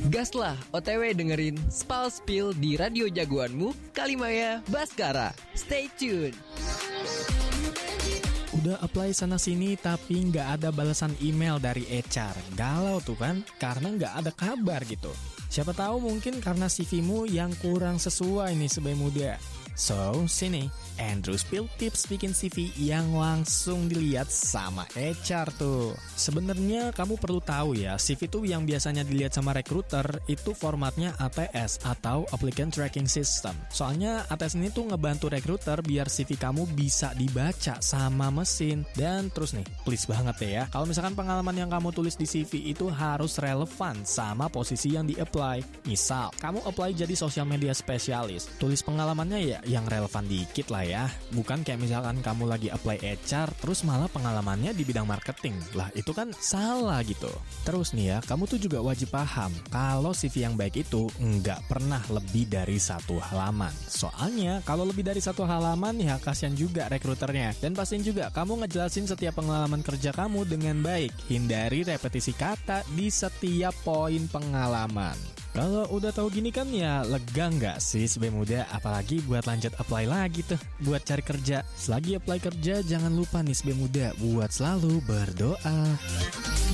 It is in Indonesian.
Gaslah OTW dengerin Spal Spill di radio jagoanmu, Kalimaya Baskara. Stay tune. Udah apply sana-sini tapi nggak ada balasan email dari HR. Galau tuh kan, karena nggak ada kabar gitu. Siapa tahu mungkin karena CV-mu yang kurang sesuai nih sebagai muda. So, sini, Andrew Spill tips bikin CV yang langsung dilihat sama HR tuh. Sebenarnya kamu perlu tahu ya, CV tuh yang biasanya dilihat sama recruiter itu formatnya ATS atau Applicant Tracking System. Soalnya ATS ini tuh ngebantu recruiter biar CV kamu bisa dibaca sama mesin. Dan terus nih, please banget ya, kalau misalkan pengalaman yang kamu tulis di CV itu harus relevan sama posisi yang di-apply. Misal, kamu apply jadi social media specialist, tulis pengalamannya ya yang relevan dikit lah ya. Bukan kayak misalkan kamu lagi apply HR terus malah pengalamannya di bidang marketing. Lah itu kan salah gitu. Terus nih ya, kamu tuh juga wajib paham kalau CV yang baik itu nggak pernah lebih dari 1 halaman. Soalnya kalau lebih dari 1 halaman ya kasihan juga rekruternya. Dan pastiin juga kamu ngejelasin setiap pengalaman kerja kamu dengan baik. Hindari repetisi kata di setiap poin pengalaman. Kalau udah tahu gini kan ya lega nggak sih sebagai muda, apalagi buat lanjut apply lagi tuh, buat cari kerja. Selagi apply kerja jangan lupa nih sebagai muda buat selalu berdoa.